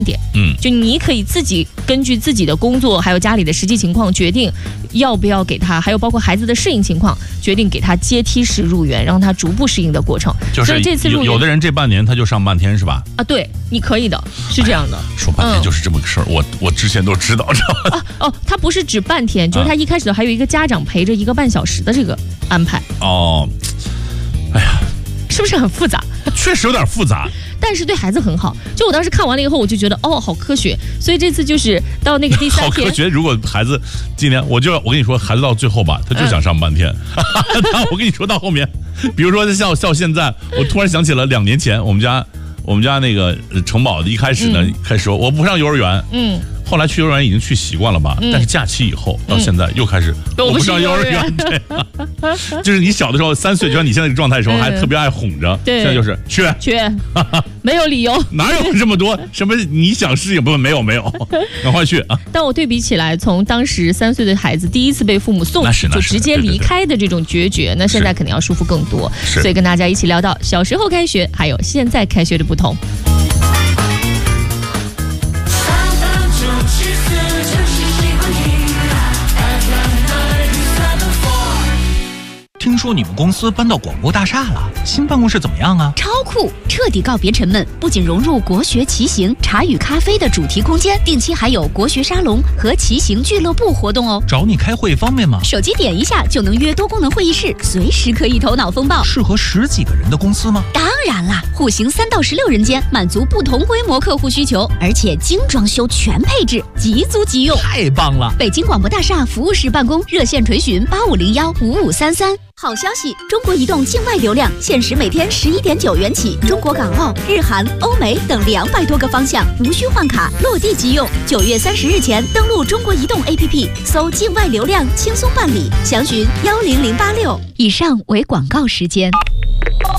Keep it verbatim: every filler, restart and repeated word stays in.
点，嗯，就你可以自己根据自己的工作还有家里的实际情况决定要不要给他，还有包括孩子的适应情况，决定给他阶梯式入园，让他逐步适应的过程。 就是这次入园有的人这半年他就上半天是吧？ 啊，对，你可以的，是这样的。 哎、说半天就是这么个事儿、嗯，我我之前都知道，知道吗？ 啊哦，他不是指半天，就是他一开始还有一个家长陪着一个半小时的这个安排。 哦，哎呀， 是不是很复杂？ 确实有点复杂。 但是对孩子很好，就我当时看完了以后，我就觉得哦，好科学。所以这次就是到那个第三天， 好科学。如果孩子今年，我就我跟你说，孩子到最后吧，他就想上半天。嗯、我跟你说到后面，比如说像像现在，我突然想起了两年前我们家我们家那个城堡的一开始呢，嗯、开始说我不上幼儿园，嗯。后来去幼儿园已经去习惯了吧、嗯，但是假期以后到现在又开始、嗯、我不上幼儿园，就是你小的时候三岁，就像你现在这个状态的时候、嗯、还特别爱哄着，现在就是去去，没有理由， 哪有这么多什么你想适应不？没有没有，赶快去啊！ 但我对比起来，从当时三岁的孩子第一次被父母送就直接离开的这种决绝，那现在肯定要舒服更多。所以跟大家一起聊到小时候开学，还有现在开学的不同。 听说你们公司搬到广播大厦了，新办公室怎么样啊？ 超酷，彻底告别沉闷，不仅融入国学骑行、茶与咖啡的主题空间，定期还有国学沙龙和骑行俱乐部活动哦。 找你开会方便吗？ 手机点一下就能约多功能会议室，随时可以头脑风暴。 适合十几个人的公司吗？ 当然啦，户型三到十六人间，满足不同规模客户需求，而且精装修全配置，即租即用， 太棒了！ 北京广播大厦服务室办公，热线垂询八五零幺五五三三。好消息！中国移动境外流量限时每天十一点九元起，中国港澳、日韩、欧美等两百多个方向，无需换卡，落地即用。九月三十日前登录中国移动 A P P， 搜境外流量轻松办理，详询幺零零八六。以上为广告时间。